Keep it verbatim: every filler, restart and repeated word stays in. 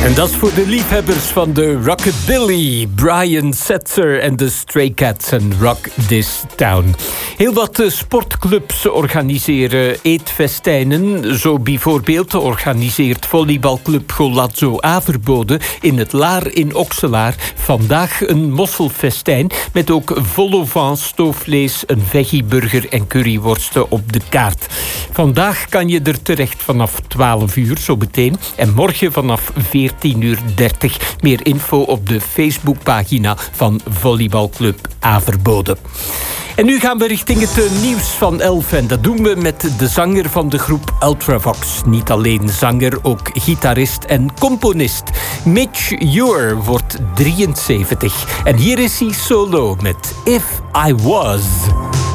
En dat is voor de liefhebbers van de rockabilly. Brian Setzer en de Stray Cats en Rock This Town. Heel wat sportclubs organiseren eetfestijnen. Zo bijvoorbeeld organiseert volleybalclub Golazzo Averbode in het Laar in Okselaar vandaag een mosselfestijn met ook vol au vent, stoofvlees, een veggieburger en curryworsten op de kaart. Vandaag kan je er terecht vanaf twaalf uur zo meteen en morgen vanaf veertien uur dertig. Meer info op de Facebookpagina van volleybalclub Averbode. En nu gaan we richting het nieuws van elf. En dat doen we met de zanger van de groep Ultravox. Niet alleen zanger, ook gitarist en componist. Mitch Ure wordt drieënzeventig. En hier is hij solo met If I Was.